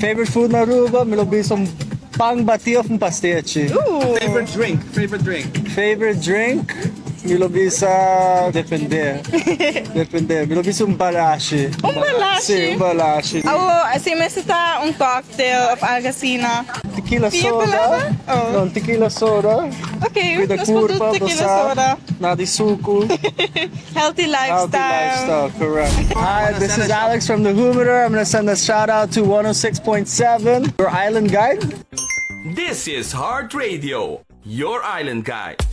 Favorite food na Aruba? Me lo bisong pang batio from pastiche. Ooh. Favorite drink? Favorite drink? Favorite drink? Me lo bisa depende. Depende. Me lo bisa balashi. Balashi? Sim, balashi. Assim, mas está cocktail of Agacina. Tequila Pia soda. palava? Oh. Non, tequila soda. Okay, With the nós podemos curva, tequila soda. na di suku. Healthy lifestyle. Healthy lifestyle, correct. Hi, this is Alex from the Humidor. I'm gonna send a shout out to 106.7, your island guide. This is Heart Radio, your island guide.